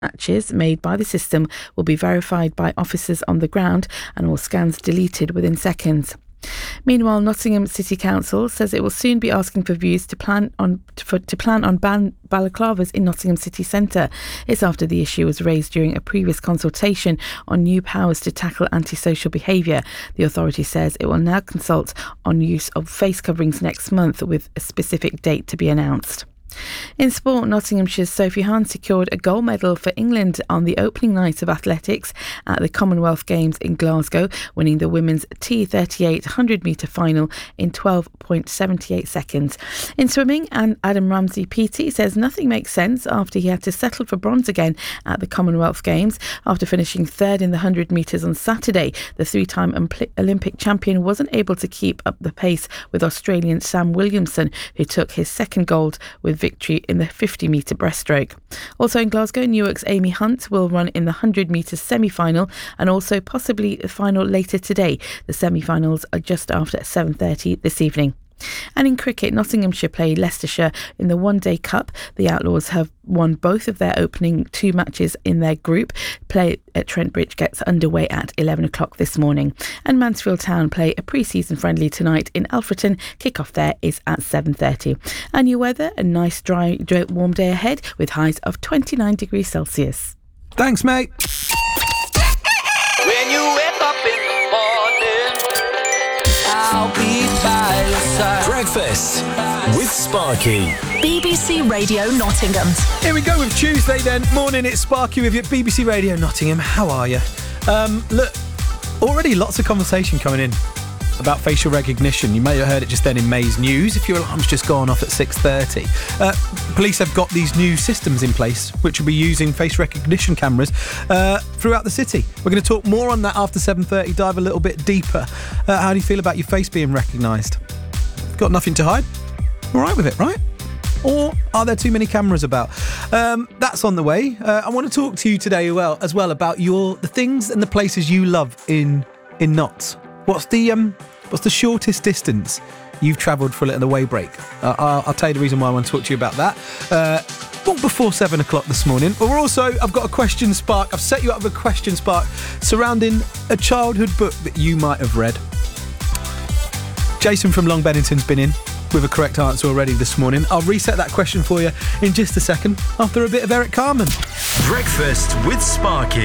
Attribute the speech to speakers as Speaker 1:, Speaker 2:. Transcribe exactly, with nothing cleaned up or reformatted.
Speaker 1: matches made by the system will be verified by officers on the ground and all scans deleted within seconds. Meanwhile, Nottingham City Council says it will soon be asking for views to plan on for, to plan on ban balaclavas in Nottingham City Centre. It's after the issue was raised during a previous consultation on new powers to tackle antisocial behaviour. The authority says it will now consult on use of face coverings next month, with a specific date to be announced. In sport, Nottinghamshire's Sophie Hahn secured a gold medal for England on the opening night of athletics at the Commonwealth Games in Glasgow, winning the women's T thirty-eight hundred metre final in twelve point seven eight seconds. In swimming, and Adam Ramsey P T says nothing makes sense after he had to settle for bronze again at the Commonwealth Games. After finishing third in the one hundred metres on Saturday, the three-time Olympic champion wasn't able to keep up the pace with Australian Sam Williamson, who took his second gold with victory in the fifty metre breaststroke. Also in Glasgow, Newark's Amy Hunt will run in the one hundred metres semi-final and also possibly the final later today. The semi-finals are just after seven thirty this evening. And in cricket, Nottinghamshire play Leicestershire in the One Day Cup. The Outlaws have won both of their opening two matches in their group. Play at Trent Bridge gets underway at eleven o'clock this morning. And Mansfield Town play a pre-season friendly tonight in Alfreton. Kick-off there is at seven thirty. And your weather, a nice dry, dry warm day ahead with highs of twenty-nine degrees Celsius.
Speaker 2: Thanks, mate.
Speaker 3: When you wake up in the morning, I'll be by your side.
Speaker 4: Breakfast with Sparky.
Speaker 5: B B C Radio Nottingham.
Speaker 2: Here we go with Tuesday then. Morning, it's Sparky with you at B B C Radio Nottingham. How are you? Um, look, already lots of conversation coming in about facial recognition. You may have heard it just then in May's news, if your alarm's just gone off at six thirty. Uh, police have got these new systems in place which will be using face recognition cameras uh, throughout the city. We're going to talk more on that after seven thirty, dive a little bit deeper. Uh, how do you feel about your face being recognised? Got nothing to hide? All right with it, right? Or are there too many cameras about? Um, that's on the way. Uh, I want to talk to you today well, as well about your the things and the places you love in in Notts. What's the um what's the shortest distance you've travelled for a little away break? Uh, I'll, I'll tell you the reason why I want to talk to you about that. Uh, well, before seven o'clock this morning. But we're also, I've got a question spark. I've set you up with a question spark surrounding a childhood book that you might have read. Jason from Long Bennington's been in with a correct answer already this morning. I'll reset that question for you in just a second after a bit of Eric Carmen.
Speaker 4: Breakfast with Sparky.